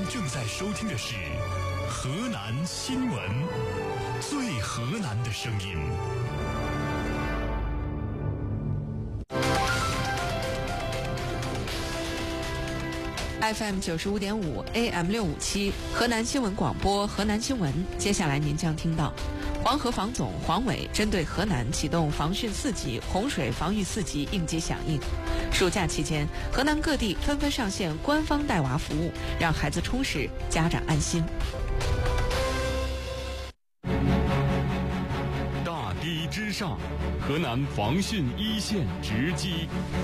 正在收听的是河南新闻，最河南的声音。 FM 95.5 AM 657河南新闻广播，河南新闻。接下来您将听到黄河防总黄伟针对河南启动防汛4级、洪水防御4级应急响应。暑假期间，河南各地纷纷上线官方带娃服务，让孩子充实，家长安心。 大堤之上，河南防汛一线直击。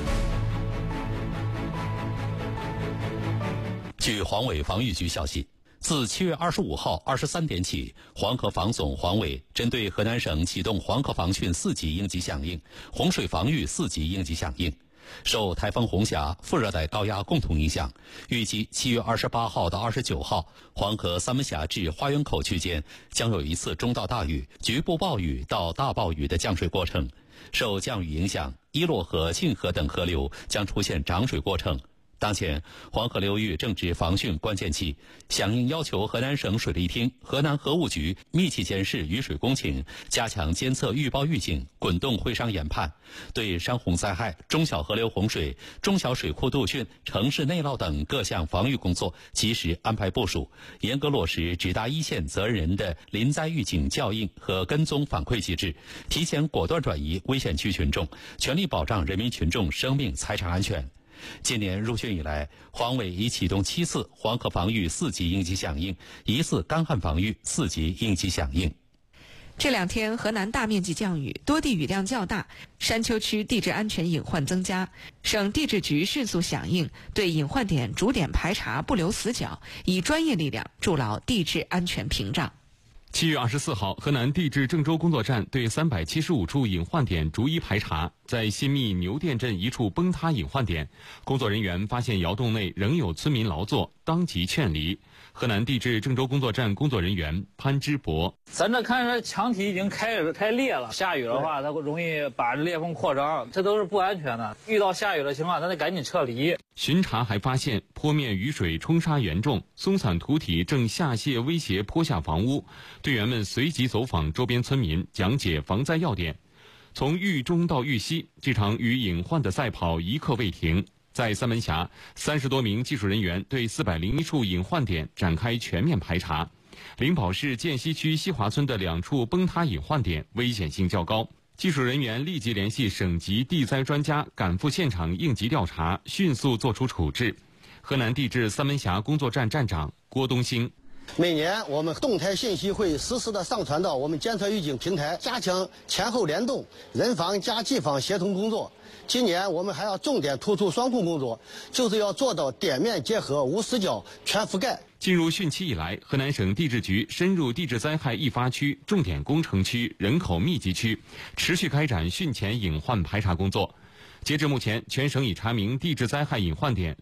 据黄伟防御局消息，自7月25号23点起，黄河防总黄伟针对河南省启动黄河防汛4级应急响应、洪水防御4级应急响应。受台风红霞、副热带高压共同影响，预计7月28号到29号，黄河三门峡至花园口区间将有一次中到大雨、局部暴雨到大暴雨的降水过程。受降雨影响，伊洛河、沁河等河流将出现涨水过程。当前，黄河流域正值防汛关键期，响应要求河南省水利厅、河南河务局密切监视雨水工情，加强监测预报预警、滚动会商研判，对山洪灾害、中小河流洪水、中小水库杜汛、城市内涝等各项防御工作及时安排部署，严格落实直达一线责任人的临灾预警校应和跟踪反馈机制，提前果断转移危险区群众，全力保障人民群众生命财产安全。今年入汛以来，黄伟已启动7次黄河防御4级应急响应，1次干旱防御4级应急响应。 这2天，河南大面积降雨，多地雨量较大，山丘区地质安全隐患增加。省地质局迅速响应，对隐患点逐点排查，不留死角，以专业力量筑牢地质安全屏障。 7月24号，河南地质郑州工作站对375处隐患点逐一排查，在新密牛店镇一处崩塌隐患点，工作人员发现窑洞内仍有村民劳作，当即劝离。河南地质郑州工作站工作人员潘之博： 咱这看着墙体已经开裂了，下雨的话它容易把裂缝扩张，这都是不安全的。遇到下雨的情况，咱得赶紧撤离。 巡查还发现坡面雨水冲沙严重，松散土体正下泄威胁坡下房屋。队员们随即走访周边村民，讲解防灾要点。从豫中到豫西，这场与隐患的赛跑一刻未停。在三门峡，30多名技术人员对401处隐患点展开全面排查。灵宝市涧西区西华村的2处崩塌隐患点危险性较高，技术人员立即联系省级地灾专家赶赴现场应急调查，迅速作出处置。河南地质三门峡工作站站长郭东兴： 每年我们动态信息会实时的上传到我们监测预警平台，加强前后联动、人防加技防协同工作。今年我们还要重点突出双控工作，就是要做到点面结合、无死角、全覆盖。 进入汛期以来，河南省地质局深入地质灾害易发区、重点工程区、人口密集区，持续开展汛前隐患排查工作。截至目前，全省已查明地质灾害隐患点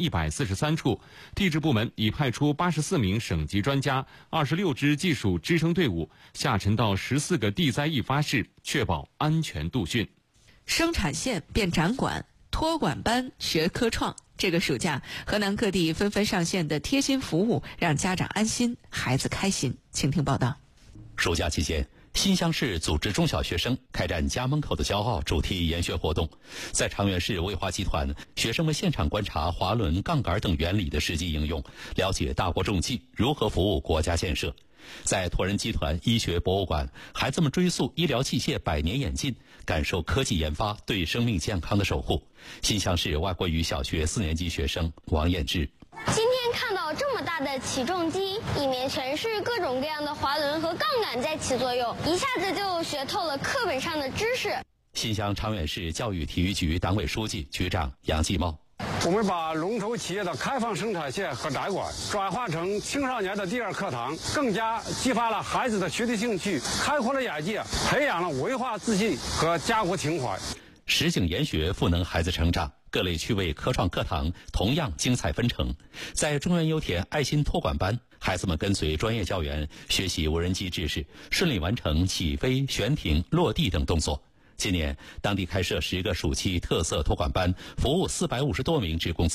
2143处，地质部门已派出84名省级专家、26支技术支撑队伍下沉到14个地灾易发市，确保安全度汛。 生产线变展馆，托管班学科创。这个暑假，河南各地纷纷上线的贴心服务，让家长安心，孩子开心。请听报道。 暑假期间，新乡市组织中小学生开展家门口的骄傲主题研学活动，在长垣市卫华集团，学生们现场观察滑轮、杠杆等原理的实际应用，了解大国重器如何服务国家建设。在拓人集团医学博物馆，孩子们追溯医疗器械100年演进，感受科技研发对生命健康的守护。新乡市外国语小学4年级学生王彦志： 今天看到这么大的起重机，里面全是各种各样的滑轮和杠杆在起作用，一下子就学透了课本上的知识。 新乡长垣市教育体育局党委书记、局长杨继茂： 我们把龙头企业的开放生产线和展馆转化成青少年的第二课堂，更加激发了孩子的学习兴趣，开阔了眼界，培养了文化自信和家国情怀。 实景研学赋能孩子成长，各类趣味科创课堂同样精彩纷呈。在中原油田爱心托管班，孩子们跟随专业教员学习无人机知识，顺利完成起飞、悬停、落地等动作。今年，当地开设10个暑期特色托管班，服务450多名职工。